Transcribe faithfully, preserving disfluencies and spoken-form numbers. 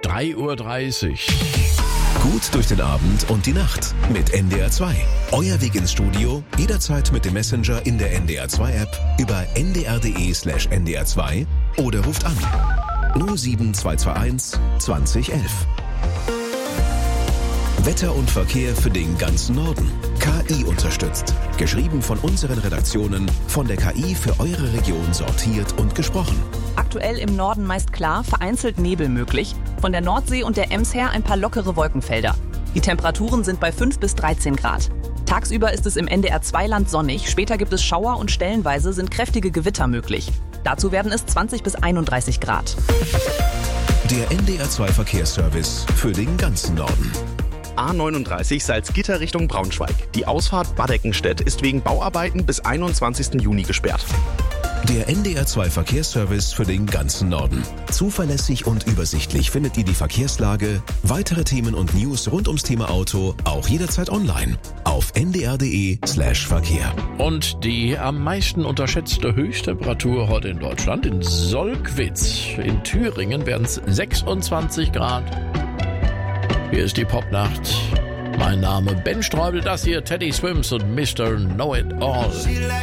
drei Uhr dreißig. Gut durch den Abend und die Nacht mit N D R zwei. Euer Weg ins Studio, jederzeit mit dem Messenger in der N D R zwei App über n d r punkt d e slash n d r zwei oder ruft an null sieben zwei zwei eins zwanzig elf. Wetter und Verkehr für den ganzen Norden. K I unterstützt. Geschrieben von unseren Redaktionen, von der K I für eure Region sortiert und gesprochen. Aktuell im Norden meist klar, vereinzelt Nebel möglich. Von der Nordsee und der Ems her ein paar lockere Wolkenfelder. Die Temperaturen sind bei fünf bis dreizehn Grad. Tagsüber ist es im N D R zwei Land sonnig, später gibt es Schauer und stellenweise sind kräftige Gewitter möglich. Dazu werden es zwanzig bis einunddreißig Grad. Der N D R zwei Verkehrsservice für den ganzen Norden. A neununddreißig Salzgitter Richtung Braunschweig. Die Ausfahrt Badeckenstedt ist wegen Bauarbeiten bis einundzwanzigsten Juni gesperrt. Der N D R zwei Verkehrsservice für den ganzen Norden. Zuverlässig und übersichtlich findet ihr die Verkehrslage, weitere Themen und News rund ums Thema Auto auch jederzeit online auf n d r punkt d e slash verkehr. Und die am meisten unterschätzte Höchsttemperatur heute in Deutschland, in Solkwitz in Thüringen, werden es sechsundzwanzig Grad. Hier ist die Popnacht. Mein Name Ben Streubel, das hier Teddy Swims und Mister Know It All.